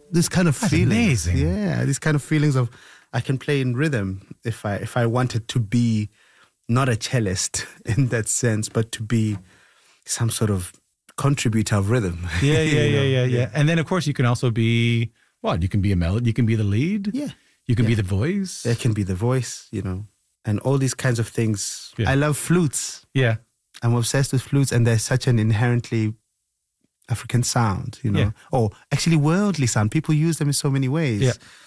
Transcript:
this kind of feeling. Amazing. Yeah, these kind of feelings of I can play in rhythm if I wanted to be not a cellist in that sense, but to be some sort of contributor of rhythm. Yeah. And then, of course, you can also be, what? You can be a melody. You can be the lead. Yeah. You can be the voice. It can be the voice, and all these kinds of things. Yeah. I love flutes. Yeah. I'm obsessed with flutes, and they're such an inherently African sound, Yeah. or actually worldly sound. People use them in so many ways. Yeah.